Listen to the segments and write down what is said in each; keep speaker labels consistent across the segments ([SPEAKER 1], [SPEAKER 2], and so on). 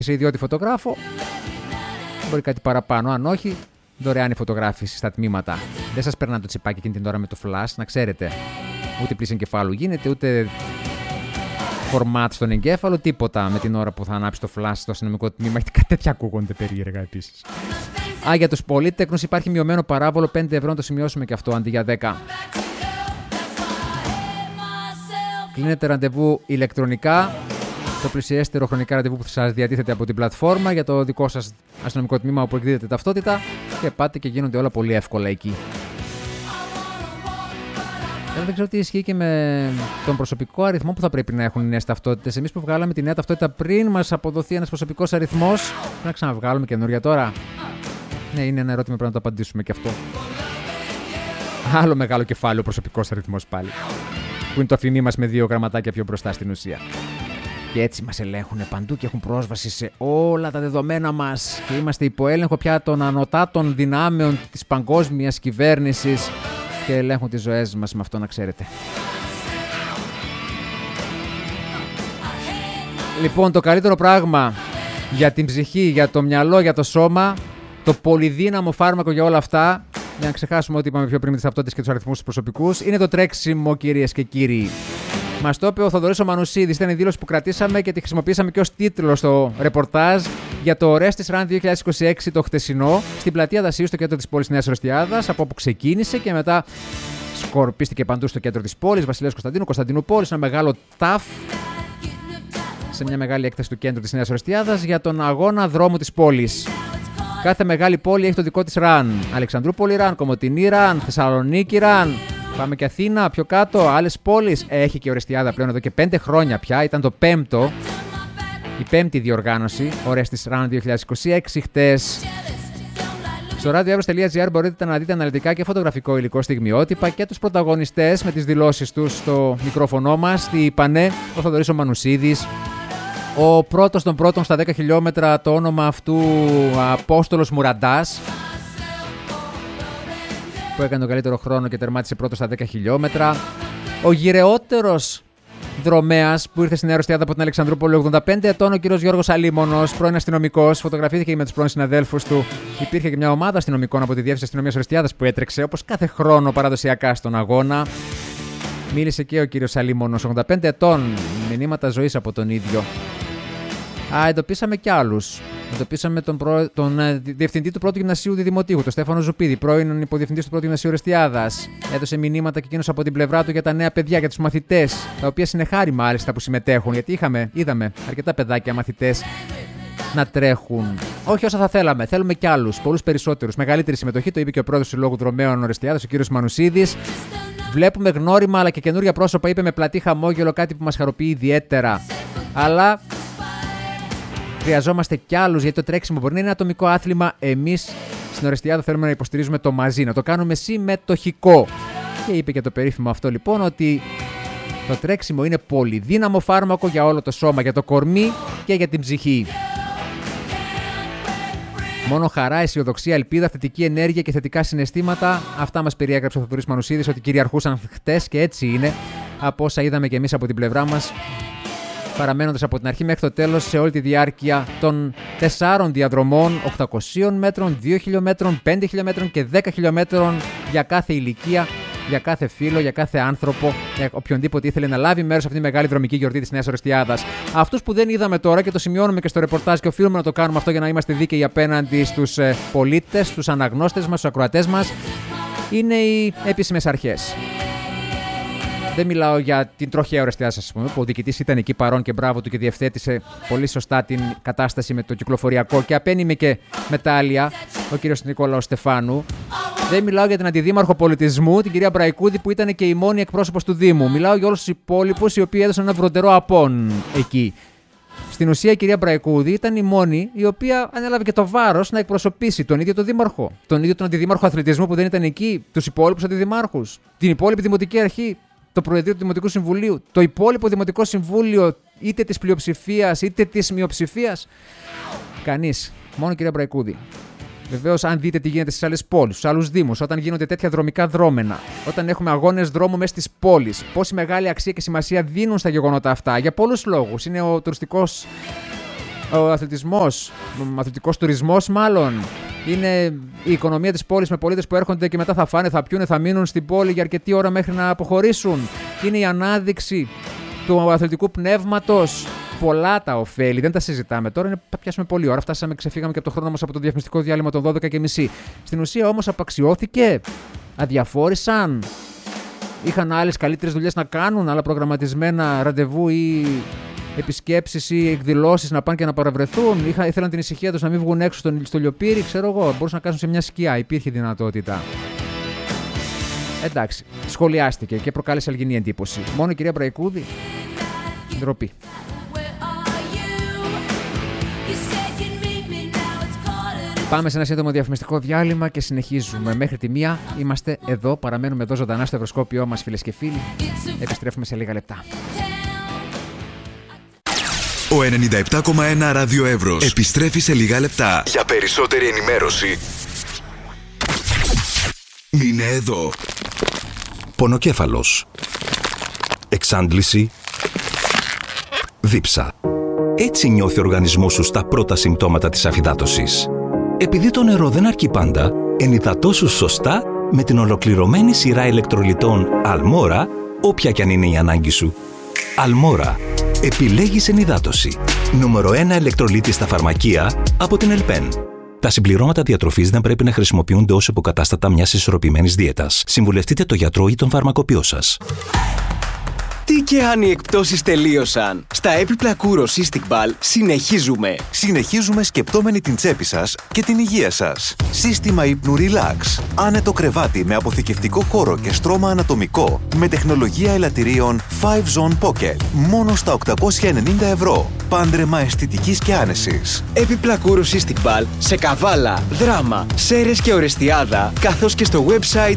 [SPEAKER 1] σε ιδιώτη φωτογράφο, μπορεί κάτι παραπάνω. Αν όχι, δωρεάν η φωτογράφηση στα τμήματα. Δεν σας περνά το τσιπάκι εκείνη την ώρα με το flash, να ξέρετε. Ούτε πλήση εγκεφάλου γίνεται, ούτε format στον εγκέφαλο, τίποτα με την ώρα που θα ανάψει το flash στο αστυνομικό τμήμα. Γιατί κάτι τέτοια ακούγονται περίεργα επίσης. Για τους πολύτεκνους υπάρχει μειωμένο παράβολο 5 ευρώ, να το σημειώσουμε και αυτό αντί για 10. Κλείνετε ραντεβού ηλεκτρονικά. Το πλησιέστερο χρονικά ραντεβού που σας διατίθεται από την πλατφόρμα για το δικό σας αστυνομικό τμήμα όπου εκδίδεται ταυτότητα και πάτε και γίνονται όλα πολύ εύκολα εκεί. Δεν ξέρω τι ισχύει και με τον προσωπικό αριθμό που θα πρέπει να έχουν οι νέες ταυτότητες. Εμείς που βγάλαμε τη νέα ταυτότητα πριν μας αποδοθεί ένας προσωπικός αριθμός, πρέπει να ξαναβγάλουμε καινούρια τώρα. Ναι, είναι ένα ερώτημα που πρέπει να το απαντήσουμε και αυτό. Άλλο μεγάλο κεφάλαιο προσωπικός αριθμός πάλι. Που είναι το αφημί μας με 2 γραμματάκια πιο μπροστά στην ουσία. Και έτσι μας ελέγχουν παντού και έχουν πρόσβαση σε όλα τα δεδομένα μας. Και είμαστε υπό έλεγχο πια των ανωτάτων δυνάμεων της παγκόσμιας κυβέρνησης και ελέγχουν τις ζωές μας με αυτό, να ξέρετε. Λοιπόν, το καλύτερο πράγμα για την ψυχή, για το μυαλό, για το σώμα, το πολυδύναμο φάρμακο για όλα αυτά, για να ξεχάσουμε ό,τι είπαμε πιο πριν με τις ταυτότητες και τους αριθμούς τους προσωπικούς, είναι το τρέξιμο, κυρίες και κύριοι. Μας το είπε ο Θοδωρής ο Μανουσίδης, ήταν η δήλωση που κρατήσαμε και τη χρησιμοποιήσαμε και ως τίτλο στο ρεπορτάζ για το Orestes Run 2026 το χτεσινό, στην πλατεία Δασίου, στο κέντρο της πόλης Νέας Ορεστιάδας, από όπου ξεκίνησε και μετά σκορπίστηκε παντού στο κέντρο της πόλης, Βασιλέως Κωνσταντίνου, Κωνσταντινούπολης, ένα μεγάλο ταφ σε μια μεγάλη έκταση του κέντρου της Νέας Ορεστιάδας για τον αγώνα δρόμου της πόλης. Κάθε μεγάλη πόλη έχει το δικό της ραν. Αλεξανδρούπολη ραν, Κομοτηνή ραν, Θεσσαλονίκη ραν. Πάμε και Αθήνα, πιο κάτω, άλλες πόλεις. Έχει και Ορεστιάδα πλέον εδώ και 5 χρόνια πια. Ήταν το 5ο, η 5η διοργάνωση, Orestes Run 2026 χτες. Στο radioeros.gr μπορείτε να δείτε αναλυτικά και φωτογραφικό υλικό, στιγμιότυπα και τους πρωταγωνιστές με τις δηλώσεις τους στο μικρόφωνο μας. Τι είπανε, ο Θοδωρής ο Μανουσίδης. Ο πρώτος των πρώτων στα 10 χιλιόμετρα, το όνομα αυτού Απόστολος Μουραντάς, που έκανε τον καλύτερο χρόνο και τερμάτισε πρώτος στα 10 χιλιόμετρα. Ο γυρεότερος δρομέας που ήρθε στην Νέα Ορεστιάδα από την Αλεξανδρούπολη, 85 ετών, ο κύριος Γιώργος Αλίμονος, πρώην αστυνομικός, φωτογραφήθηκε με τους πρώην συναδέλφους του. Υπήρχε και μια ομάδα αστυνομικών από τη Διεύθυνση Αστυνομίας Ορεστιάδας που έτρεξε όπως κάθε χρόνο παραδοσιακά στον αγώνα. Μίλησε και ο κύριος Αλίμονος, 85 ετών, μηνύματα ζωής από τον ίδιο. Εντοπίσαμε κι άλλους. Εντοπίσαμε τον διευθυντή του πρώτου γυμνασίου Διδημοτήχου, τον Στέφανο Ζουπίδη, πρώην υποδιευθυντής του πρώτου γυμνασίου Ορεστιάδας. Έδωσε μηνύματα και εκείνος από την πλευρά του για τα νέα παιδιά, για τους μαθητές, τα οποία συνεχάρη μάλιστα που συμμετέχουν, γιατί είδαμε αρκετά παιδάκια μαθητές να τρέχουν. Όχι όσα θα θέλαμε, θέλουμε κι άλλους, πολλούς περισσότερους. Μεγαλύτερη συμμετοχή, το είπε και ο πρόεδρος του Συλλόγου Δρομέων Ορεστιάδας, ο κύριος Μανουσίδης. Βλέπουμε γνώριμα αλλά και καινούργια πρόσωπα, είπε με πλατή χαμόγελο, κάτι που μας χαροποιεί ιδιαίτερα. Αλλά χρειαζόμαστε κι άλλους, γιατί το τρέξιμο μπορεί να είναι ατομικό άθλημα. Εμείς στην Ορεστιάδα θέλουμε να υποστηρίζουμε το μαζί, να το κάνουμε συμμετοχικό. Και είπε και το περίφημο αυτό λοιπόν, ότι το τρέξιμο είναι πολυδύναμο φάρμακο για όλο το σώμα, για το κορμί και για την ψυχή. Μόνο χαρά, αισιοδοξία, ελπίδα, θετική ενέργεια και θετικά συναισθήματα. Αυτά μας περιέγραψε ο Θοδωρής Μανουσίδης, ότι κυριαρχούσαν χτες και έτσι είναι, από όσα είδαμε και εμείς από την πλευρά μας, παραμένοντας από την αρχή μέχρι το τέλος σε όλη τη διάρκεια των 4 διαδρομών, 800 μέτρων, 2 χιλιόμετρων, 5 χιλιόμετρων και 10 χιλιόμετρων για κάθε ηλικία, για κάθε φίλο, για κάθε άνθρωπο, για οποιονδήποτε ήθελε να λάβει μέρος σε αυτή τη μεγάλη δρομική γιορτή της Νέας Ορεστιάδας. Αυτούς που δεν είδαμε τώρα και το σημειώνουμε και στο ρεπορτάζ και οφείλουμε να το κάνουμε αυτό για να είμαστε δίκαιοι απέναντι στους πολίτες, στους αναγνώστες μας, στους ακροατές μας, είναι οι επίσημες αρχές. Δεν μιλάω για την τροχαία Ορεστιάδα, ας πούμε, που ο διοικητής ήταν εκεί παρόν και μπράβο του και διευθέτησε πολύ σωστά την κατάσταση με το κυκλοφοριακό και απένιμε και μετάλλια, ο κύριος Νικόλαος Στεφάνου. Δεν μιλάω για την αντιδήμαρχο πολιτισμού, την κυρία Μπραϊκούδη, που ήταν και η μόνη εκπρόσωπος του Δήμου. Μιλάω για όλους τους υπόλοιπους, οι οποίοι έδωσαν ένα βροντερό απόν εκεί. Στην ουσία, η κυρία Μπραϊκούδη ήταν η μόνη η οποία ανέλαβε και το βάρος να εκπροσωπήσει τον ίδιο τον δήμαρχο, τον ίδιο τον αντιδήμαρχο αθλητισμού που δεν ήταν εκεί, τους υπόλοιπους αντιδημάρχους, την υπόλοιπη δημοτική αρχή, το Προεδρείο του Δημοτικού Συμβουλίου, το υπόλοιπο Δημοτικό Συμβούλιο, είτε της πλειοψηφίας είτε της μειοψηφίας. Κανείς. Μόνο η κυρία Μπραϊκούδη. Βεβαίως, αν δείτε τι γίνεται στις άλλες πόλεις, στους άλλους δήμους, όταν γίνονται τέτοια δρομικά δρόμενα, όταν έχουμε αγώνες δρόμου μέσα στις πόλεις, πόση μεγάλη αξία και σημασία δίνουν στα γεγονότα αυτά. Για πολλούς λόγους. Είναι ο τουριστικός ο αθλητισμός, ο αθλητικός τουρισμός μάλλον. Είναι η οικονομία της πόλης με πολίτες που έρχονται και μετά θα φάνε, θα πιούνε, θα μείνουν στην πόλη για αρκετή ώρα μέχρι να αποχωρήσουν. Είναι η ανάδειξη του αθλητικού πνεύματος. Πολλά τα ωφέλη, δεν τα συζητάμε τώρα, θα πιάσουμε πολλή ώρα. Ξεφύγαμε και από το χρόνο μας από το διαφημιστικό διάλειμμα των 12:30. Στην ουσία όμως απαξιώθηκε, αδιαφόρησαν, είχαν άλλες καλύτερες δουλειές να κάνουν, άλλα προγραμματισμένα ραντεβού ή επισκέψεις ή εκδηλώσεις να πάνε και να παραβρεθούν. Ήθελαν την ησυχία τους να μην βγουν έξω στο λιοπύρι, ξέρω εγώ. Μπορούσαν να κάνουν σε μια σκιά, υπήρχε δυνατότητα. Εντάξει, σχολιάστηκε και προκάλεσε αλγινή εντύπωση. Μόνο η κυρία Μπραϊκούδη, ντροπή. Πάμε σε ένα σύντομο διαφημιστικό διάλειμμα και συνεχίζουμε. Μέχρι τη 1 είμαστε εδώ, παραμένουμε εδώ ζωντανά στο ευρωσκόπιό μας, φίλες και φίλοι. Επιστρέφουμε σε λίγα λεπτά.
[SPEAKER 2] Ο 97,1 Ράδιο Εύρος επιστρέφει σε λίγα λεπτά. Για περισσότερη ενημέρωση, μείνε εδώ.
[SPEAKER 3] Πονοκέφαλος, εξάντληση, δίψα. Έτσι νιώθει ο οργανισμός σου στα πρώτα συμπτώματα της αφυδάτωσης. Επειδή το νερό δεν αρκεί πάντα, ενυδατώσου σωστά με την ολοκληρωμένη σειρά ηλεκτρολιτών Αλμόρα, όποια κι αν είναι η ανάγκη σου. Αλμόρα. Επιλέγεις ενυδάτωση. Νούμερο 1 ηλεκτρολίτη στα φαρμακεία από την Ελπέν. Τα συμπληρώματα διατροφής δεν πρέπει να χρησιμοποιούνται ως υποκατάστατα μιας ισορροπημένης δίαιτας. Συμβουλευτείτε τον γιατρό ή τον φαρμακοποιό σας.
[SPEAKER 4] Τι και αν οι εκπτώσεις τελείωσαν. Στα έπιπλα Kouros Cystic Ball συνεχίζουμε.
[SPEAKER 5] Συνεχίζουμε σκεπτόμενοι την τσέπη σας και την υγεία σας. Σύστημα ύπνου Relax. Άνετο κρεβάτι με αποθηκευτικό χώρο και στρώμα ανατομικό. Με τεχνολογία ελαττηρίων 5 Zone Pocket. Μόνο στα 890 ευρώ. Πάντρεμα αισθητικής και άνεσης.
[SPEAKER 4] Έπιπλα Kouros Cystic Ball σε Καβάλα, Δράμα, Σέρρες και Ορεστιάδα, καθώς και στο website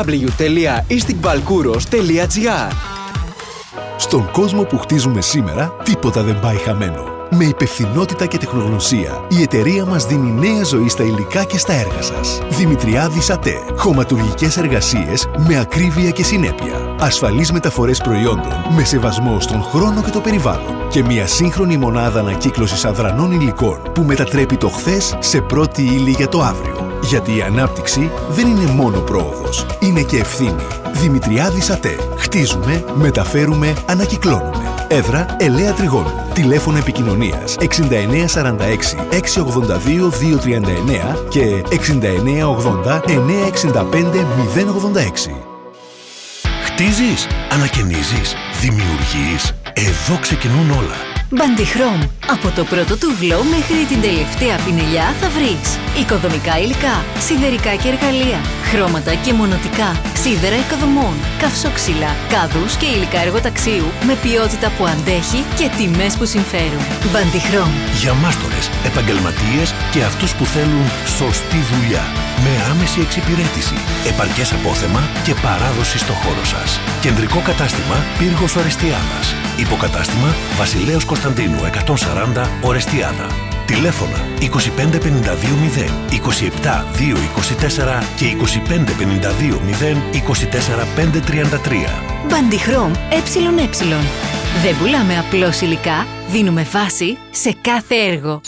[SPEAKER 4] www.isticballkouros.gr.
[SPEAKER 6] Στον κόσμο που χτίζουμε σήμερα, τίποτα δεν πάει χαμένο. Με υπευθυνότητα και τεχνογνωσία, η εταιρεία μας δίνει νέα ζωή στα υλικά και στα έργα σας. Δημητριάδης ΑΤΕ. Χωματουργικές εργασίες με ακρίβεια και συνέπεια. Ασφαλείς μεταφορές προϊόντων με σεβασμό στον χρόνο και το περιβάλλον. Και μια σύγχρονη μονάδα ανακύκλωσης αδρανών υλικών που μετατρέπει το χθες σε πρώτη ύλη για το αύριο. Γιατί η ανάπτυξη δεν είναι μόνο πρόοδος, είναι και ευθύνη. Δημητριάδης ΑΤΕ. Χτίζουμε, μεταφέρουμε, ανακυκλώνουμε. Έδρα Ελαία Τριγώνου. Τηλέφωνο επικοινωνίας 6946 682 239 και 6980 965 086.
[SPEAKER 3] Χτίζεις, ανακαινίζεις, δημιουργείς. Εδώ ξεκινούν όλα.
[SPEAKER 7] Bandichrom. Από το πρώτο τουβλό μέχρι την τελευταία πινελιά θα βρεις οικοδομικά υλικά, σιδερικά και εργαλεία, χρώματα και μονοτικά, σίδερα οικοδομών, καυσόξυλα, κάδους και υλικά εργοταξίου με ποιότητα που αντέχει και τιμές που συμφέρουν. Bandichrom.
[SPEAKER 3] Για μάστορες, επαγγελματίες και αυτούς που θέλουν σωστή δουλειά. Με άμεση εξυπηρέτηση, επαρκές απόθεμα και παράδοση στο χώρο σας. Κεντρικό κατάστημα Πύργος Ορεστιάδας. Υποκατάστημα Βασιλέως Κωνσταντίνου 140 Ορεστιάδα. Τηλέφωνα 25520 27224 και 25520 24533.
[SPEAKER 7] Bandichrom ΕΕ. Δεν πουλάμε απλώς υλικά, δίνουμε βάση σε κάθε έργο.